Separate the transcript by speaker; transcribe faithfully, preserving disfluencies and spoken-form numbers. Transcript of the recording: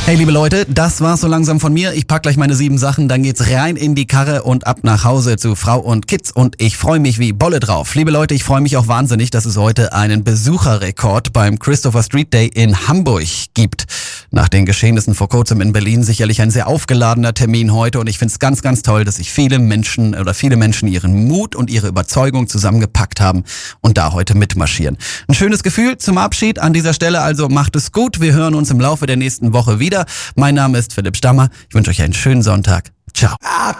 Speaker 1: Hey liebe Leute, das war's so langsam von mir. Ich pack gleich meine sieben Sachen, dann geht's rein in die Karre und ab nach Hause zu Frau und Kids und ich freue mich wie Bolle drauf. Liebe Leute, ich freue mich auch wahnsinnig, dass es heute einen Besucherrekord beim Christopher Street Day in Hamburg gibt. Nach den Geschehnissen vor kurzem in Berlin sicherlich ein sehr aufgeladener Termin heute und ich find's ganz, ganz toll, dass sich viele Menschen oder viele Menschen ihren Mut und ihre Überzeugung zusammengepackt haben und da heute mitmarschieren. Ein schönes Gefühl zum Abschied an dieser Stelle, also macht es gut. Wir hören uns im Laufe der nächsten Woche wieder. Mein Name ist Philipp Stammer. Ich wünsche euch einen schönen Sonntag. Ciao.